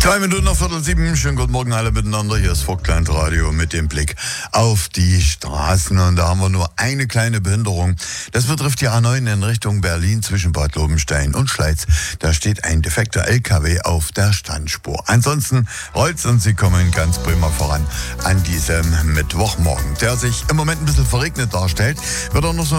2 Minuten nach 6:15. Schönen guten Morgen alle miteinander. Hier ist Vogtland Radio mit dem Blick auf die Straßen. Und da haben wir nur eine kleine Behinderung. Das betrifft die A9 in Richtung Berlin zwischen Bad Lobenstein und Schleiz. Da steht ein defekter LKW auf der Standspur. Ansonsten rollt's und sie kommen ganz prima voran an diesem Mittwochmorgen, der sich im Moment ein bisschen verregnet darstellt. Wird auch noch so